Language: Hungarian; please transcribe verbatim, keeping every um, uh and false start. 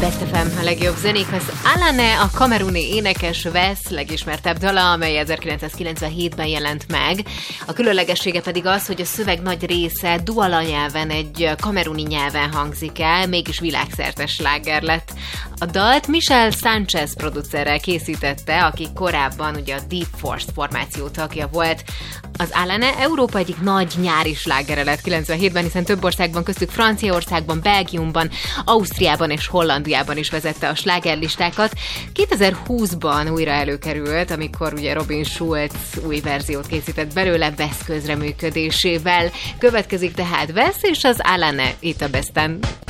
Best ef em, a legjobb zenékhez. Alane, a kameruni énekes Vesz legismertebb dala, amely ezerkilencszázkilencvenhétben jelent meg. A különlegessége pedig az, hogy a szöveg nagy része duala nyelven, egy kameruni nyelven hangzik el, mégis világszerte sláger lett. A dalt Michel Sánchez producerrel készítette, aki korábban ugye a Deep Force formáció tagja volt. Az Alane Európa egyik nagy nyári slágere lett kilencvenhétben, hiszen több országban, köztük Franciaországban, Belgiumban, Ausztriában és Hollandiában is vezette a slágerlistákat. kétezer-húszban újra előkerült, amikor ugye Robin Schulz új verziót készített belőle Vesz közreműködésével. Következik tehát Vesz és az Alane itt a Besten.